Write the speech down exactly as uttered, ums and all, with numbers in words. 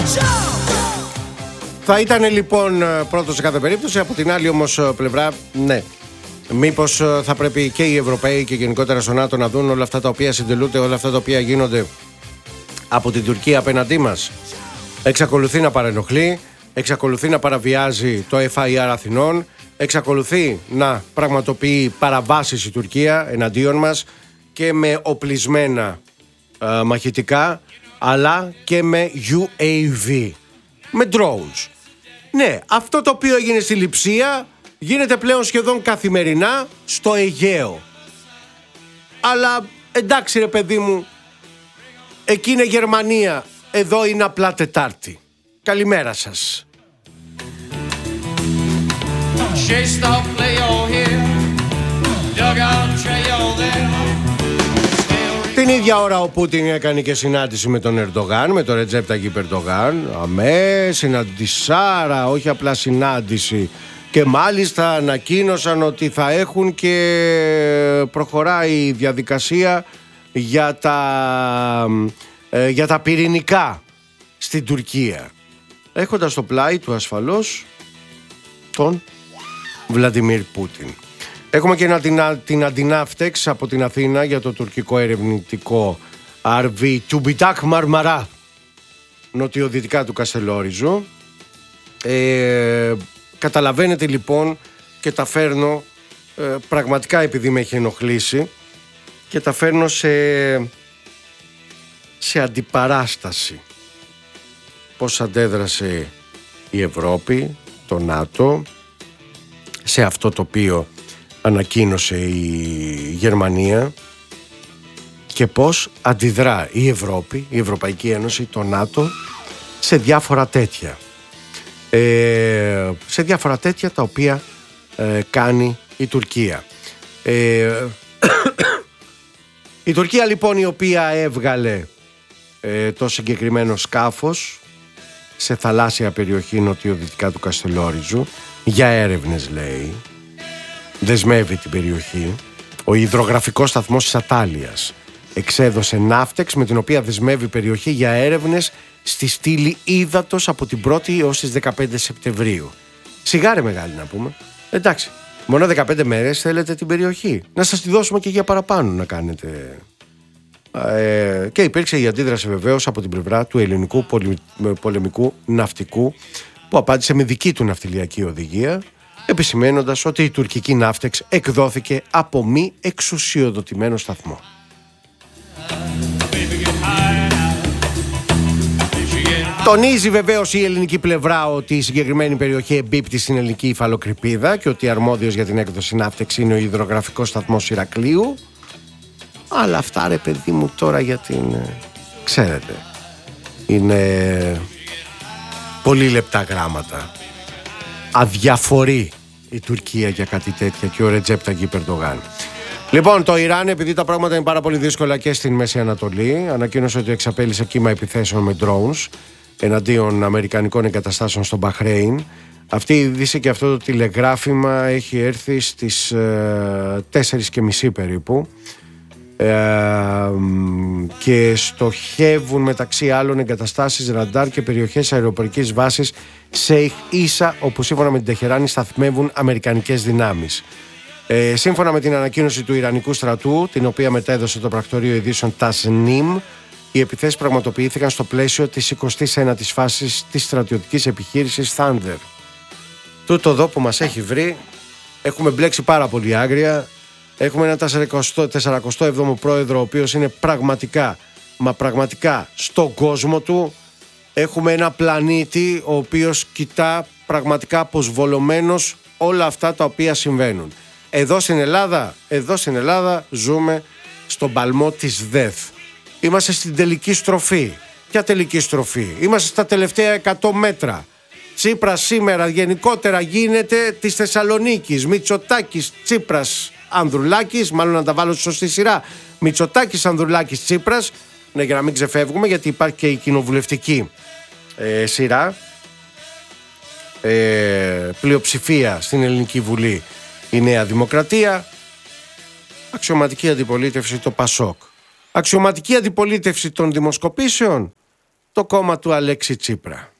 Θα ήταν λοιπόν πρώτος σε κάθε περίπτωση. Από την άλλη όμως πλευρά, ναι, μήπως θα πρέπει και οι Ευρωπαίοι και γενικότερα στο ΝΑΤΟ να δουν όλα αυτά τα οποία συντελούνται, όλα αυτά τα οποία γίνονται από την Τουρκία απέναντί μας. Εξακολουθεί να παρενοχλεί, εξακολουθεί να παραβιάζει το εφ άι αρ Αθηνών, εξακολουθεί να πραγματοποιεί παραβάσεις η Τουρκία εναντίον μας και με οπλισμένα ε, μαχητικά, αλλά και με γιου έι βι, με drones. Ναι, αυτό το οποίο έγινε στη Λειψία γίνεται πλέον σχεδόν καθημερινά στο Αιγαίο. Αλλά εντάξει ρε παιδί μου, εκεί είναι Γερμανία, εδώ είναι απλά Τετάρτη. Καλημέρα σας. Την ίδια ώρα ο Πούτιν έκανε και συνάντηση με τον Ερντογάν, με τον Ρετζέπ Ταγιπ Ερντογάν. Αμέ, συναντησάρα, όχι απλά συνάντηση. Και μάλιστα ανακοίνωσαν ότι θα έχουν και προχωράει η διαδικασία για τα, ε, για τα πυρηνικά στην Τουρκία. Έχοντας στο πλάι του ασφαλώς τον Βλαντιμίρ Πούτιν. Έχουμε και την, την Αντινάφτεξ από την Αθήνα για το τουρκικό ερευνητικό αρ βι Τουμπιτάκ Μαρμαρά, νοτιοδυτικά του Καστελόριζου. Ε, καταλαβαίνετε λοιπόν, και τα φέρνω ε, πραγματικά επειδή με έχει ενοχλήσει, και τα φέρνω σε, σε αντιπαράσταση. Πώς αντέδρασε η Ευρώπη, το ΝΑΤΟ, σε αυτό το οποίο ανακοίνωσε η Γερμανία, και πώς αντιδρά η Ευρώπη, η Ευρωπαϊκή Ένωση, το ΝΑΤΟ σε διάφορα τέτοια. Ε, σε διάφορα τέτοια τα οποία ε, κάνει η Τουρκία. Ε, η Τουρκία λοιπόν, η οποία έβγαλε ε, το συγκεκριμένο σκάφος σε θαλάσσια περιοχή νοτιοδυτικά του Καστελόριζου για έρευνες, λέει, δεσμεύει την περιοχή. Ο υδρογραφικός σταθμός της Ατάλειας εξέδωσε ναύτεξ με την οποία δεσμεύει περιοχή για έρευνες στη στήλη ύδατος από την πρώτη έως τις δεκαπέντε Σεπτεμβρίου. Σιγάρε μεγάλη να πούμε. Εντάξει, μόνο δεκαπέντε μέρες θέλετε την περιοχή. Να σας τη δώσουμε και για παραπάνω να κάνετε. Ε, και υπήρξε η αντίδραση βεβαίως από την πλευρά του ελληνικού πολεμικού ναυτικού, που απάντησε με δική του ναυτιλιακή οδηγία, επισημένοντας ότι η τουρκική ναύτεξ εκδόθηκε από μη εξουσιοδοτημένο σταθμό. Τονίζει βεβαίως η ελληνική πλευρά ότι η συγκεκριμένη περιοχή εμπίπτει στην ελληνική υφαλοκρηπίδα και ότι αρμόδιος για την έκδοση ναύτεξ είναι ο υδρογραφικός σταθμός Ηρακλείου. Αλλά αυτά ρε παιδί μου τώρα για την... ξέρετε, είναι πολύ λεπτά γράμματα. Αδιαφορεί η Τουρκία για κάτι τέτοια και ο Ρετζέπ Ταγιπ Ερντογάν. Λοιπόν, το Ιράν, επειδή τα πράγματα είναι πάρα πολύ δύσκολα και στην Μέση Ανατολή, ανακοίνωσε ότι εξαπέλυσε κύμα επιθέσεων με drones εναντίον αμερικανικών εγκαταστάσεων στο Μπαχρέιν. Αυτή η είδηση και αυτό το τηλεγράφημα έχει έρθει στις ε, τέσσερις και μισή περίπου, ε, και στοχεύουν μεταξύ άλλων εγκαταστάσεις ραντάρ και περιοχές αεροπορικής βάσης Σέιχ Ίσα, όπου σύμφωνα με την Τεχεράνη σταθμεύουν αμερικανικές δυνάμεις. Ε, σύμφωνα με την ανακοίνωση του Ιρανικού στρατού, την οποία μετέδωσε το πρακτορείο ειδήσεων Τασνίμ, οι επιθέσεις πραγματοποιήθηκαν στο πλαίσιο της εικοστής ένατης φάσης της στρατιωτικής επιχείρησης Thunder. Τούτο εδώ που μας έχει βρει, έχουμε μπλέξει πάρα πολύ άγρια. Έχουμε ένα τεσσαρακοστό έβδομο πρόεδρο, ο οποίος είναι πραγματικά, μα πραγματικά στον κόσμο του. Έχουμε ένα πλανήτη ο οποίος κοιτά πραγματικά αποσβολωμένος όλα αυτά τα οποία συμβαίνουν. Εδώ στην Ελλάδα, εδώ στην Ελλάδα ζούμε στον παλμό της ΔΕΘ. Είμαστε στην τελική στροφή. Ποια τελική στροφή? Είμαστε στα τελευταία εκατό μέτρα. Τσίπρας σήμερα γενικότερα γίνεται της Θεσσαλονίκης. Μητσοτάκης, Τσίπρας, Ανδρουλάκης, μάλλον να τα βάλω στη σωστή σειρά. Μητσοτάκης, Ανδρουλάκης, Τσίπρας. Ναι, για να μην ξεφεύγουμε, γιατί υπάρχει και η κοινοβουλευτική ε, σειρά. Ε, πλειοψηφία στην Ελληνική Βουλή η Νέα Δημοκρατία. Αξιωματική αντιπολίτευση το Πασόκ. Αξιωματική αντιπολίτευση των δημοσκοπήσεων το κόμμα του Αλέξη Τσίπρα.